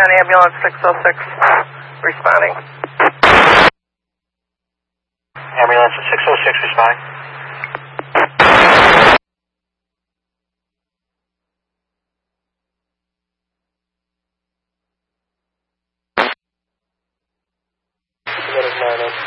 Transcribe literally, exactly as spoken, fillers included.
on ambulance six oh six, responding. Ambulance six oh six, responding. nine oh